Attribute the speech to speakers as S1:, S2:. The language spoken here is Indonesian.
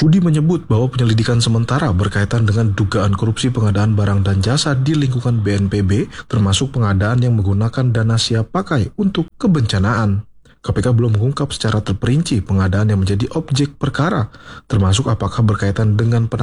S1: Budi menyebut bahwa penyelidikan sementara berkaitan dengan dugaan korupsi pengadaan barang dan jasa di lingkungan BNPB, termasuk pengadaan yang menggunakan dana siap pakai untuk kebencanaan. KPK belum mengungkap secara terperinci pengadaan yang menjadi objek perkara, termasuk apakah berkaitan dengan